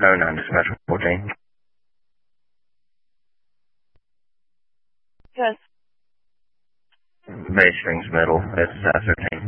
No non-dispatch 14. Yes. Base strings middle. It's ascertained.